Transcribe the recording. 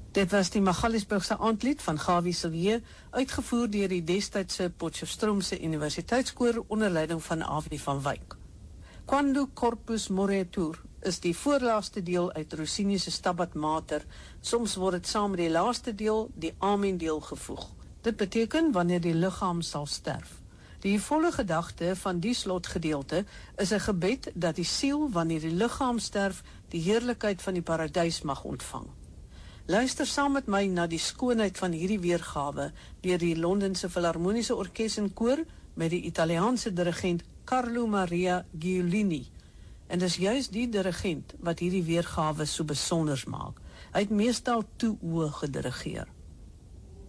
Dit was die Magaliesburgse aandlied van Gawie Silje, uitgevoer deur die destydse Potchefstroomse Universiteitskoor onder leiding van Avi van Wyk. Quando Corpus Moretur is die voorlaaste deel uit Rossini se Stabat Mater. Soms word dit saam met die laaste deel, die Amen deel, gevoeg. Dit beteken wanneer die liggaam sal sterf. Die volle gedagte van die slotgedeelte is 'n gebed dat die siel, wanneer die liggaam sterf, die heerlikheid van die paradys mag ontvang. Luister saam met my na die skoonheid van hierdie weergawe deur die Londense Filharmoniese Orkees en Koor met die Italiaanse dirigent Carlo Maria Giulini. En dis juist die dirigent wat hierdie weergawe so besonders maak. Hy het meestal toe oë gedirigeer.